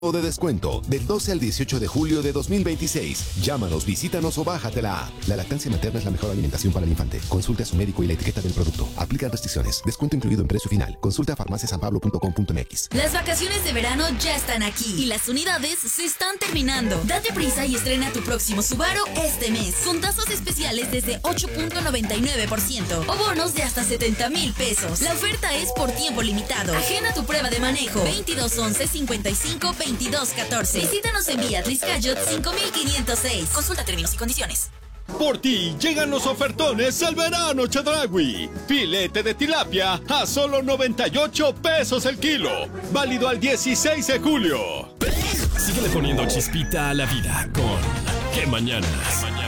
de descuento del 12 al 18 de julio de 2026. Llámanos, visítanos o bájate la app. La lactancia materna es la mejor alimentación para el infante. Consulte a su médico y la etiqueta del producto. Aplican restricciones. Descuento incluido en precio final. Consulta farmaciasanpablo.com.mx. Las vacaciones de verano ya están aquí y las unidades se están terminando. Date prisa y estrena tu próximo Subaru este mes con tasas especiales desde 8.99% o bonos de hasta 70,000 pesos. La oferta es por tiempo limitado. Agenda tu prueba de manejo 2211 55 2214. Visítanos en Beatriz Cayot 5506. Consulta términos y condiciones. Por ti llegan los ofertones al verano Chedraui. Filete de tilapia a solo 98 pesos el kilo. Válido al 16 de julio. Síguele poniendo chispita a la vida con ¿Qué mañanas?